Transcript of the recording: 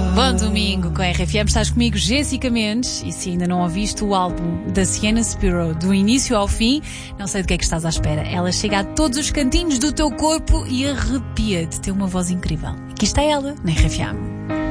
Bom domingo com a RFM, estás comigo, Jéssica Mendes, e se ainda não ouviste o álbum da Sienna Spiro do início ao fim, não sei do que é que estás à espera. Ela chega a todos os cantinhos do teu corpo e arrepia-te. Tem uma voz incrível. Aqui está ela, na RFM.